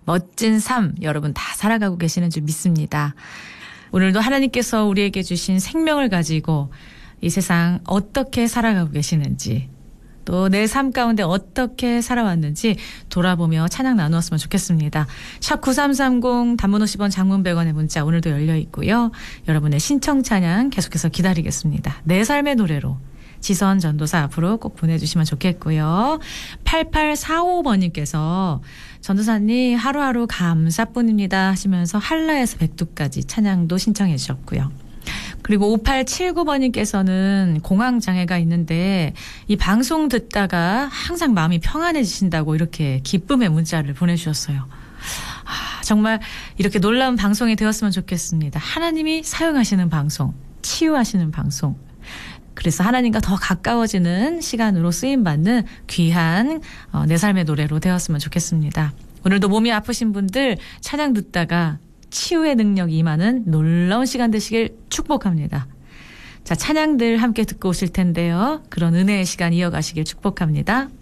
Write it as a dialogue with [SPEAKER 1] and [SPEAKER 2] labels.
[SPEAKER 1] 멋진 삶 여러분 다 살아가고 계시는 줄 믿습니다. 오늘도 하나님께서 우리에게 주신 생명을 가지고 이 세상 어떻게 살아가고 계시는지 또 내 삶 가운데 어떻게 살아왔는지 돌아보며 찬양 나누었으면 좋겠습니다. 샵 9330 단문 50원 장문 100원의 문자 오늘도 열려 있고요. 여러분의 신청 찬양 계속해서 기다리겠습니다. 내 삶의 노래로 지선 전도사 앞으로 꼭 보내주시면 좋겠고요. 8845번님께서 전도사님 하루하루 감사뿐입니다 하시면서 한라에서 백두까지 찬양도 신청해 주셨고요. 그리고 5879번님께서는 공황장애가 있는데 이 방송 듣다가 항상 마음이 평안해지신다고 이렇게 기쁨의 문자를 보내주셨어요. 정말 이렇게 놀라운 방송이 되었으면 좋겠습니다. 하나님이 사용하시는 방송, 치유하시는 방송. 그래서 하나님과 더 가까워지는 시간으로 쓰임받는 귀한 내 삶의 노래로 되었으면 좋겠습니다. 오늘도 몸이 아프신 분들 찬양 듣다가 치유의 능력이 임하는 놀라운 시간 되시길 축복합니다. 자, 찬양들 함께 듣고 오실 텐데요. 그런 은혜의 시간 이어가시길 축복합니다.